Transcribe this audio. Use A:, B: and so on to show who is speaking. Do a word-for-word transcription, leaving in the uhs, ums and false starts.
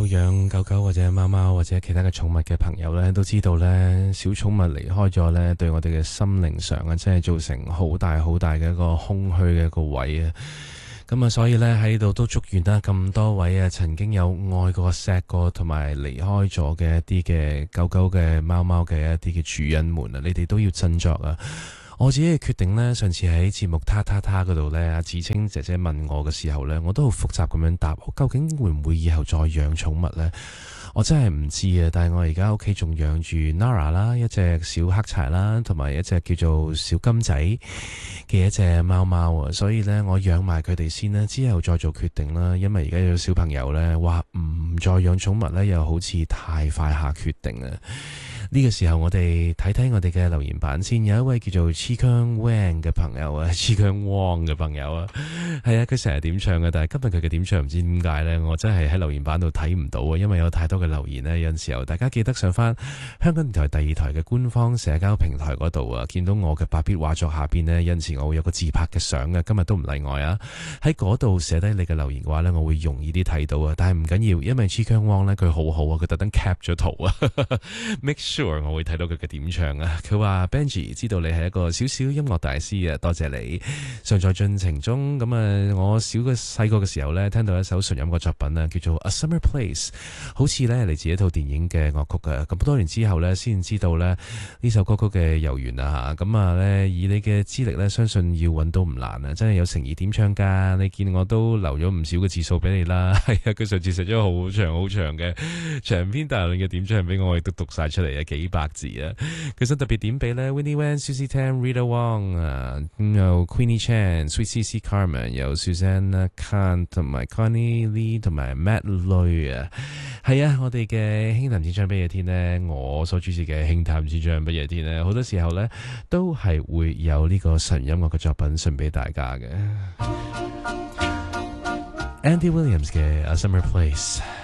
A: 有養狗狗或者貓貓或者其他嘅寵物嘅朋友呢，都知道呢，小寵物離開咗呢，對我哋嘅心靈上啊，真係造成好大好大嘅一個空虛嘅一個位啊。咁啊，所以呢，喺度都祝願啦，咁多位啊曾經有愛過、錫過同埋離開咗嘅一啲嘅狗狗嘅貓貓嘅一啲嘅主人們啊，你哋都要振作啊！我自己嘅決定呢，上次喺節目他他他嗰度呢，阿芷菁姐姐問我嘅時候呢，我都好複雜咁樣答，我究竟會唔會以後再養寵物呢？我真係唔知啊，但係我而家屋企仲養住 Nara 啦，一隻小黑柴啦，同埋一隻叫做小金仔嘅一隻貓貓啊，所以呢，我養埋佢哋先啦，之後再做決定啦。因為而家有小朋友呢，話唔再養寵物呢，又好似太快下決定啊。呢個時候我哋睇睇我哋嘅留言板先，有一位叫做 Chikang Wang 嘅朋友啊 Chikang Wang 嘅朋友啊，係啊，佢成日點唱嘅，但係今日佢嘅點唱唔知點解呢，我真係喺留言板度睇唔到啊，因為有太多嘅留言呢。有陣時候大家記得上翻香港電台第二台嘅官方社交平台嗰度啊，見到我嘅白筆畫作下邊呢，有陣時我會有個自拍嘅相嘅，今日都唔例外啊。喺嗰度寫低你嘅留言嘅話呢，我會容易啲睇到啊，但係唔緊要，因為 Chikang Wang 呢，佢好好啊，佢特登 cap 咗圖啊make sure我會睇到佢嘅點唱啊！佢話 Benji 知道你係一個小小音樂大師啊，多謝你。尚在進程中，咁啊，我小嘅細個嘅時候呢，聽到一首純音樂作品啊，叫做 A Summer Place， 好似呢嚟自一套電影嘅樂曲啊。咁多年之後呢，先知道呢呢首歌曲嘅由緣啊吓。咁啊呢，以你嘅資歷呢，相信要揾到唔難啊！真係有誠意點唱噶，你見我都留咗唔少嘅字數俾你啦。係啊，佢上次食咗好長好長嘅長篇大論嘅點唱俾我，我亦都讀晒出嚟啊，幾百字啊！佢想特別點俾咧 Winnie Wan、Susie Tam、Rita Wong 啊，咁有 Queenie Chan、Sweet C C、Carmen， 有 Susanna Khan 同埋 Connie Lee 同埋 Matt Lui 啊，係啊！我哋嘅輕談淺唱不夜天呢，我所主持嘅輕談淺唱不夜天呢，好多時候呢都係會有呢個純音樂嘅作品送俾大家嘅。Andy Williams 嘅 A Summer Place。